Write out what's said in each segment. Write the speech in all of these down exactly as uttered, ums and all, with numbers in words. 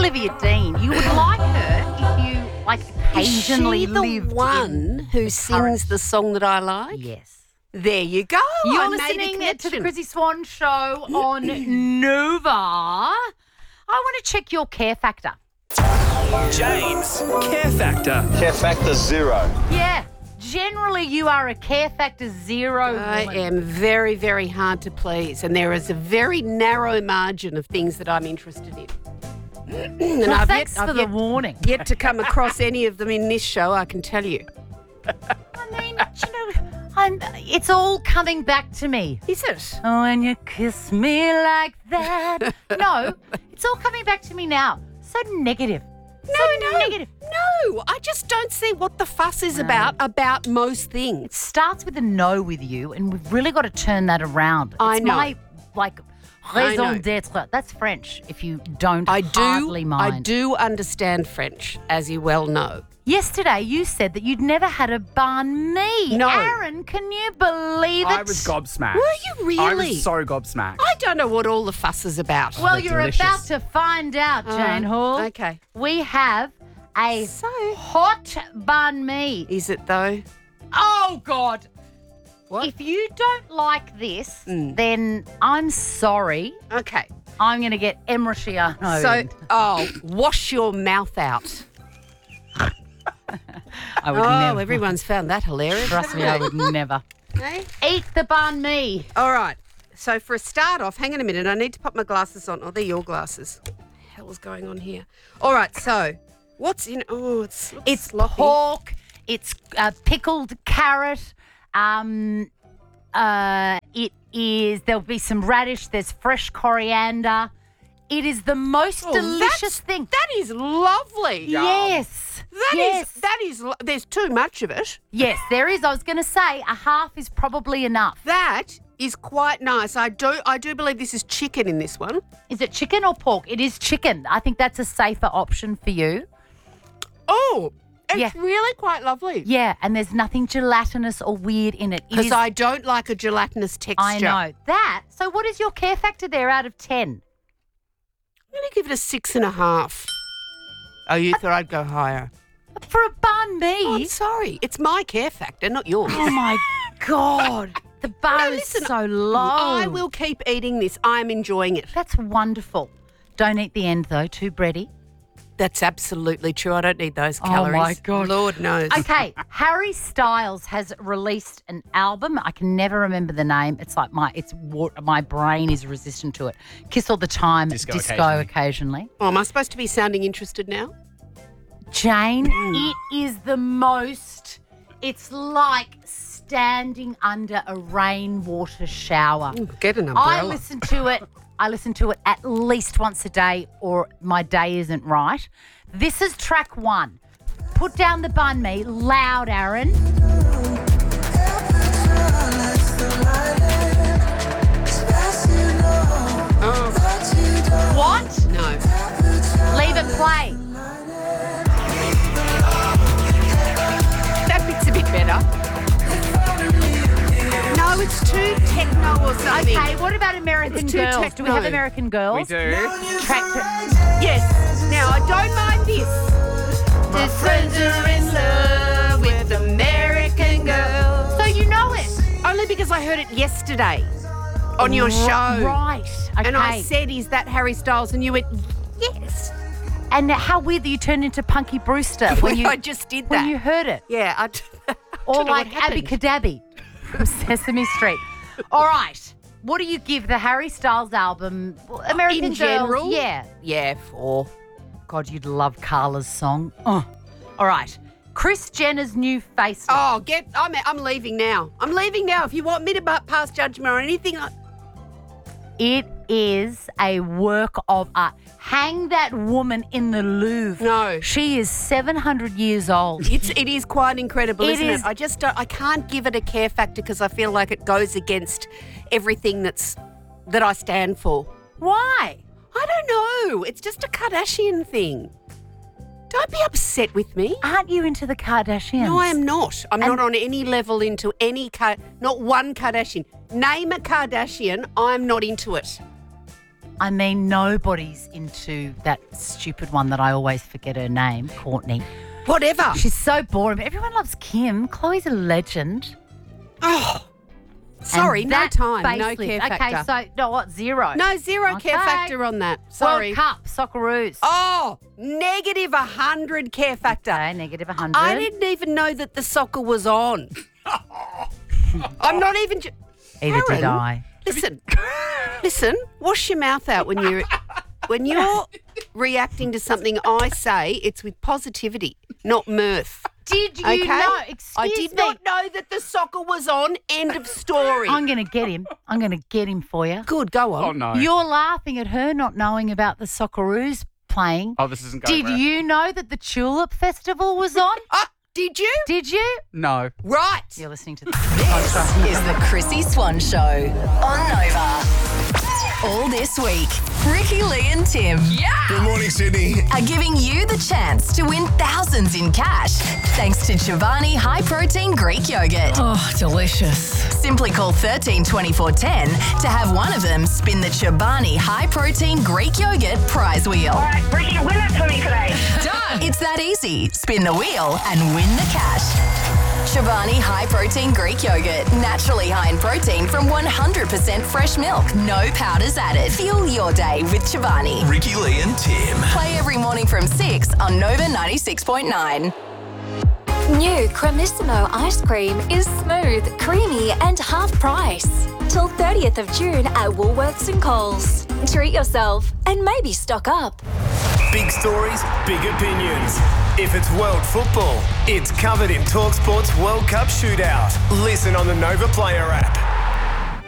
Olivia Dean. You would like her if you, like, occasionally Is she the lived one who the sings current- the song that I like? Yes. There you go. You're I made a listening to the connection. Chrissy Swan Show on Nova. I want to check your care factor. James, Care Factor. Care factor zero. Yeah. Generally, you are a care factor zero I woman. am very, very hard to please, and there is a very narrow margin of things that I'm interested in. and Well, I've thanks yet, for I've the yet, warning. yet to come across any of them in this show, I can tell you. I mean, you know, I'm, it's all coming back to me. Is it? Oh, when you kiss me like that. No, it's all coming back to me now. So negative. No, so no, negative. no. I just don't see what the fuss is about about most things. Starts with a no with you, and we've really got to turn that around. I it's know. my, like, I know. raison d'etre. That's French, if you don't I do. hardly mind. I do understand French, as you well know. Yesterday, you said that you'd never had a banh mi. No. Aaron, can you believe it? I was gobsmacked. Were you really? I was so gobsmacked. I don't know what all the fuss is about. Well, they're you're delicious. about to find out, All Jane right. Hall. Okay. We have a So, hot banh mi. is it though? Oh, God. What? If you don't like this, Mm. then I'm sorry. Okay. I'm going to get Emriciano. So, oh, wash your mouth out. I would Oh, never. everyone's found that hilarious. Trust me, I would never. Okay. Eat the banh mi. All right. So for a start off, hang on a minute. I need to pop my glasses on. Oh, they're your glasses. What the hell is going on here? All right. So what's in? Oh, it's looks It's sloppy. pork. It's uh, pickled carrot. Um, uh, it is. There'll be some radish. There's fresh coriander. It is the most Oh, delicious that's- thing. That is lovely. Yes. That is. yes. That is. lo- There's too much of it. Yes, there is. I was going to say a half is probably enough. That is quite nice. I do. I do believe this is chicken in this one. Is it chicken or pork? It is chicken. I think that's a safer option for you. Oh, it's Yeah. really quite lovely. Yeah, and there's nothing gelatinous or weird in it. It Because is- I don't like a gelatinous texture. I know that. So, what is your care factor there out of ten? I'm going to give it a six and a half. Oh, you thought I'd go higher? For a banh Oh, I'm mi? sorry. It's my care factor, not yours. Oh my God, the bar No, is listen, so low. I will keep eating this. I'm enjoying it. That's wonderful. Don't eat the end though. Too bready. That's absolutely true. I don't need those Oh, calories. my God. Lord knows. Okay, Harry Styles has released an album. I can never remember the name. It's like my it's wa- my brain is resistant to it. Kiss All the Time, Disco occasionally. occasionally. Oh, am I supposed to be sounding interested now? Jane, it is the most. It's like standing under a rainwater shower. Get an I umbrella. listen to it. I listen to it at least once a day, or my day isn't right. This is track one. Put down the banh mi loud, Aaron. Oh, What? no. Leave it play. That bit's a bit better. No, it's too techno or something. Okay, what about American It's too Girls? Do we have techno. American Girls? We do. Track Yes. Now, I don't mind this. My friends are in love with American girls. So you know it. Only because I heard it yesterday on your show. Right. Okay. And I said, is that Harry Styles? And you went, yes. And how weird that you turned into Punky Brewster when you I just did when that. you heard it. Yeah, I d- I Or don't know like what Abby happened. Cadabby from Sesame Street. All right. What do you give the Harry Styles album? Well, American In Girls, general? Yeah. Yeah, four. God, you'd love Carla's song. Oh. All right. Kris Jenner's new facelift. Oh, get! I'm I'm leaving now. I'm leaving now. If you want me to bu- pass judgment or anything, I, It is a work of art. Hang that woman in the Louvre. No. She is seven hundred years old. it's it is quite incredible, It isn't is. it? I just don't. I can't give it a care factor because I feel like it goes against everything that's that I stand for. Why? I don't know. It's just a Kardashian thing. Don't be upset with me. Aren't you into the Kardashians? No, I am not. I'm And- not on any level into any, Ka- not one Kardashian. Name a Kardashian, I'm not into it. I mean, nobody's into that stupid one that I always forget her name, Courtney. Whatever. She's so boring. Everyone loves Kim. Chloe's a legend. Oh, sorry, And no that time, no facelift- care factor. Okay, so, no, what, zero? no, zero Okay. care factor on that. Sorry. World Cup, Socceroos. Oh, negative one hundred care factor. Okay, negative one hundred. I didn't even know that the soccer was on. I'm not even... Ju- Either did Aaron, I. Listen, listen, wash your mouth out when you're... When you're reacting to something I say, it's with positivity, not mirth. Did you Okay? know? Excuse I did me. not know that the soccer was on. End of story. I'm going to get him. I'm going to get him for you. Good, go on. Oh, no. You're laughing at her not knowing about the Socceroos playing. Oh, this isn't going Did well. you know that the Tulip Festival was on? Ah, did you? Did you? No. Right. You're listening to This is the Chrissy Swan Show on Nova. All this week, Ricky, Lee and Tim Good morning, Sydney. are giving you the chance to win thousands in cash thanks to Chobani High Protein Greek Yogurt. Oh, delicious. Simply call thirteen twenty-four ten to have one of them spin the Chobani High Protein Greek Yogurt prize wheel. All right, Ricky, win that for me today. Done. It's that easy. Spin the wheel and win the cash. Chobani High Protein Greek Yogurt. Naturally high in protein from one hundred percent fresh milk. No powders added. Fuel your day with Chobani. Ricky, Lee and Tim. Play every morning from six on Nova ninety-six point nine. New Cremissimo ice cream is smooth, creamy and half price. Till thirtieth of June at Woolworths and Coles. Treat yourself and maybe stock up. Big stories, big opinions. If it's world football, it's covered in TalkSport's World Cup Shootout. Listen on the Nova Player app.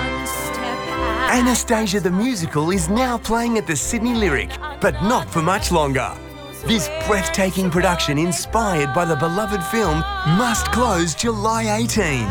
Anastasia the Musical is now playing at the Sydney Lyric, but not for much longer. This breathtaking production, inspired by the beloved film, must close July eighteenth.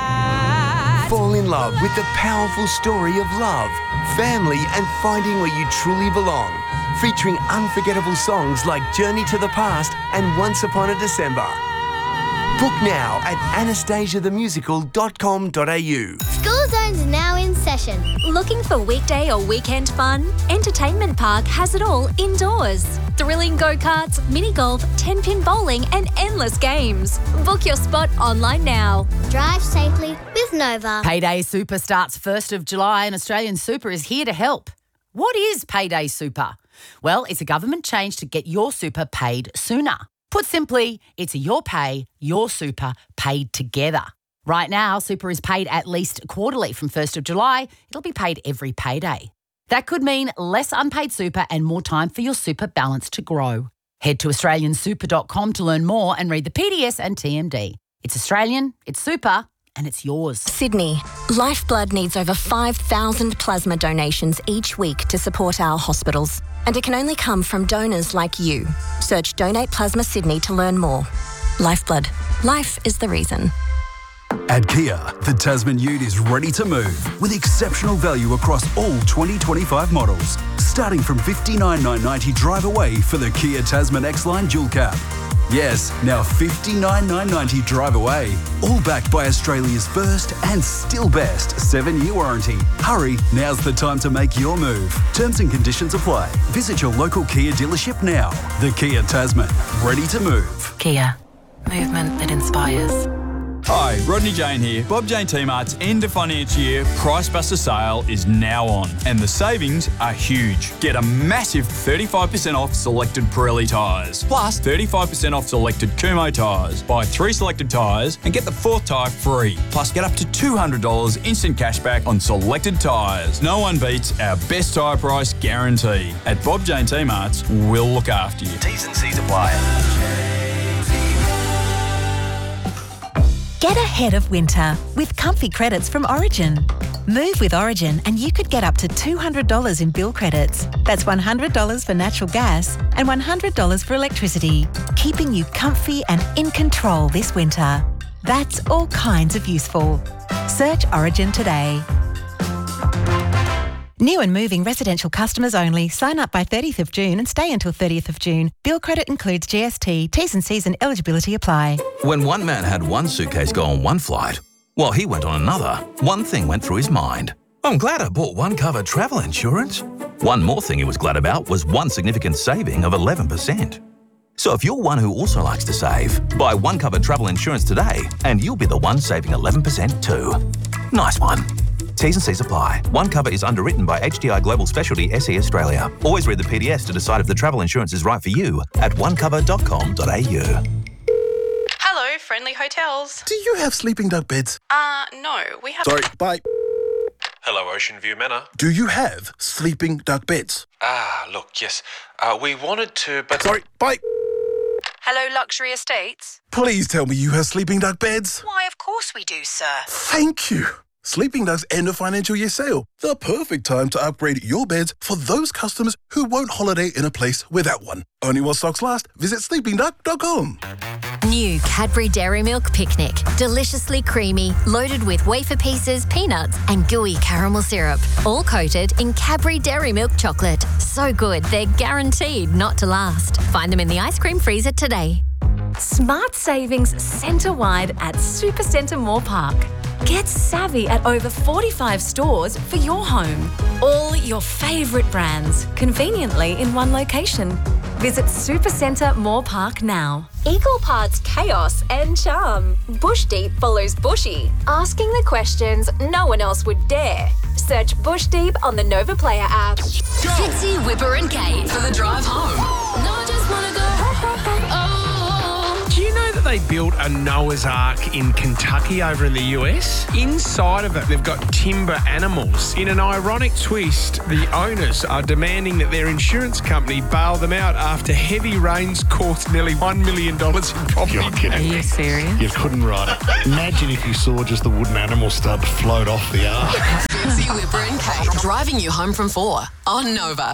Fall in love with the powerful story of love, family, and finding where you truly belong. Featuring unforgettable songs like Journey to the Past and Once Upon a December. Book now at anastasia the musical dot com dot a u. School Zone's now in session. Looking for weekday or weekend fun? Entertainment Park has it all indoors. Thrilling go-karts, mini golf, ten-pin bowling and endless games. Book your spot online now. Drive safely with Nova. Payday Super starts first of July and Australian Super is here to help. What is Payday Super? Well, it's a government change to get your super paid sooner. Put simply, it's a your pay, your super paid together. Right now, super is paid at least quarterly from first of July. It'll be paid every payday. That could mean less unpaid super and more time for your super balance to grow. Head to australian super dot com to learn more and read the P D S and T M D. It's Australian, it's super, and it's yours. Sydney. Lifeblood needs over five thousand plasma donations each week to support our hospitals. And it can only come from donors like you. Search Donate Plasma Sydney to learn more. Lifeblood. Life is the reason. At Kia, the Tasman Ute is ready to move with exceptional value across all twenty twenty-five models. Starting from fifty-nine thousand nine hundred ninety dollars drive away for the Kia Tasman X-Line Dual Cab. Yes, now fifty-nine thousand nine hundred ninety dollars drive away. All backed by Australia's first and still best seven-year warranty. Hurry, now's the time to make your move. Terms and conditions apply. Visit your local Kia dealership now. The Kia Tasman, ready to move. Kia, movement that inspires. Hi, Rodney Jane here. Bob Jane T-Mart's end of financial year Price Buster sale is now on, and the savings are huge. Get a massive thirty-five percent off selected Pirelli tyres, plus thirty-five percent off selected Kumho tyres. Buy three selected tyres and get the fourth tyre free. Plus, get up to two hundred dollars instant cashback on selected tyres. No one beats our best tyre price guarantee. At Bob Jane T-Mart's, we'll look after you. T's and C's apply. Get ahead of winter with comfy credits from Origin. Move with Origin and you could get up to two hundred dollars in bill credits. That's one hundred dollars for natural gas and one hundred dollars for electricity, keeping you comfy and in control this winter. That's all kinds of useful. Search Origin today. New and moving residential customers only. Sign up by thirtieth of June and stay until thirtieth of June. Bill credit includes G S T. T's and C's and eligibility apply. When one man had one suitcase go on one flight, while he went on another, one thing went through his mind. I'm glad I bought One Cover travel insurance. One more thing he was glad about was one significant saving of eleven percent. So if you're one who also likes to save, buy One Cover travel insurance today and you'll be the one saving eleven percent too. Nice one. T's and C's apply. One Cover is underwritten by H D I Global Specialty S E Australia. Always read the P D S to decide if the travel insurance is right for you at one cover dot com dot a u. Hello, Friendly Hotels. Do you have sleeping duck beds? Uh, no, we have... Sorry, bye. Hello, Ocean View Manor. Do you have sleeping duck beds? Ah, look, yes. Uh, we wanted to, but... Sorry, bye. Hello, Luxury Estates. Please tell me you have sleeping duck beds. Why, of course we do, sir. Thank you. Sleeping Duck's end of financial year sale. The perfect time to upgrade your beds for those customers who won't holiday in a place without one. Only while stocks last. Visit sleeping duck dot com. New Cadbury Dairy Milk Picnic. Deliciously creamy, loaded with wafer pieces, peanuts and gooey caramel syrup. All coated in Cadbury Dairy Milk chocolate. So good, they're guaranteed not to last. Find them in the ice cream freezer today. Smart savings centre-wide at Supercentre Moore Park. Get savvy at over forty-five stores for your home. All your favourite brands, conveniently in one location. Visit Supercentre Moore Park now. Equal parts chaos and charm. Bush Deep follows Bushy, asking the questions no one else would dare. Search Bush Deep on the Nova Player app. Fitzy, Whipper and Kate for the drive home. No, I just want to go Do you know that they built a Noah's Ark in Kentucky over in the U S? Inside of it, they've got timber animals. In an ironic twist, the owners are demanding that their insurance company bail them out after heavy rains caused nearly one million dollars in property You're kidding damage. me. serious? You couldn't write it. Imagine if you saw just the wooden animal stub float off the ark. Fitzy, Whipper and Kate driving you home from four on Nova.